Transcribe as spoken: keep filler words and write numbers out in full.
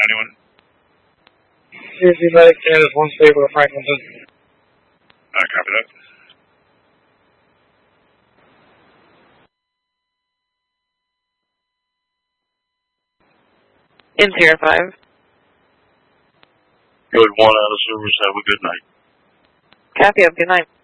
anyone? Here's United Canada's one stable at Franklinton. Uh, copy that. In zero five. Good one out of service. Have a good night. Copy. Have a good night.